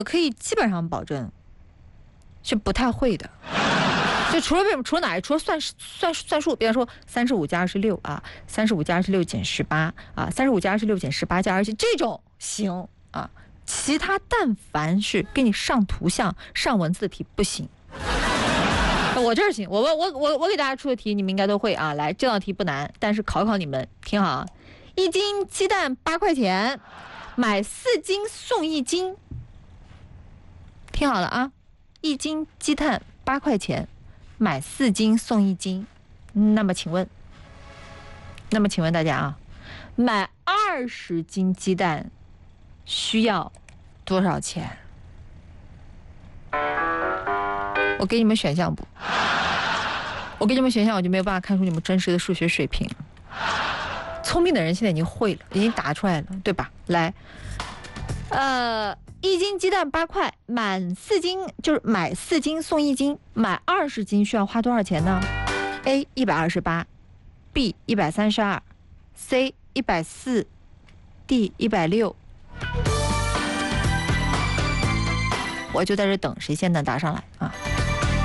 可以基本上保证是不太会的。就除了哪？除了算数，比方说35加26啊，35加26减18啊，35加26减18加27这种行啊，其他但凡是给你上图像、上文字的题不行。我这儿行，我给大家出的题你们应该都会啊。来，这道题不难，但是考你们，听好啊。1斤鸡蛋8块钱，买4斤送1斤。听好了啊，1斤鸡蛋8块钱，买4斤送1斤。那么请问大家啊，买20斤鸡蛋需要多少钱？我给你们选项不？我给你们选项，我就没有办法看出你们真实的数学水平。聪明的人现在已经会了，已经答出来了，对吧？来，1斤鸡蛋8块，买4斤送1斤，买20斤需要花多少钱呢 ？A 128 ，B 132，C 140，D 160。我就在这等谁先能答上来啊！